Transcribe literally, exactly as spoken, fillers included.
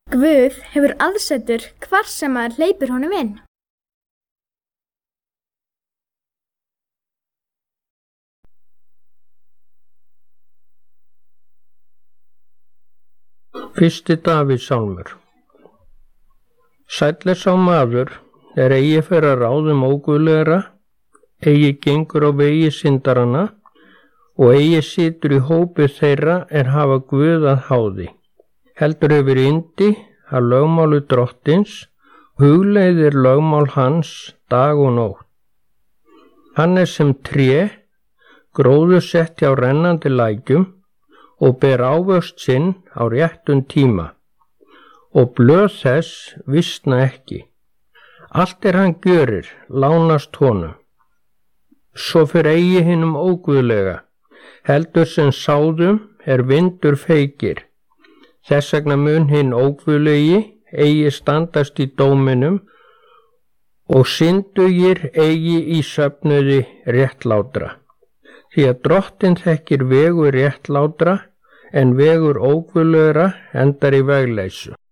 Guð hefur aðsetur hvar sem maður hleypir honum inn. Fyrsti Davíðssálmur. Sæll er sá maður er eigi fer að ráðum óguðlegra, eigi gengur á vegi syndaranna og eigi situr í hópi þeirra er hafa Guð að háði. Heldur yfir yndi að lögmálu drottins, hugleiðir lögmál hans dag og nótt. Hann er sem tré, gróðursett hjá rennandi lækjum og ber ávöxt sinn á réttum tíma og blöð þess visna ekki. Allt er hann gjörir, lánast honum. Svo fyrir eigi hinum óguðlega, heldur sem sáðum er vindur feykir. Þess vegna mun hinn óguðlegi eigi standast í dóminum og syndugir eigi í söfnuði réttlátra. Því að drottinn þekkir vegur réttlátra en vegur óguðlegra endar í vegleysu.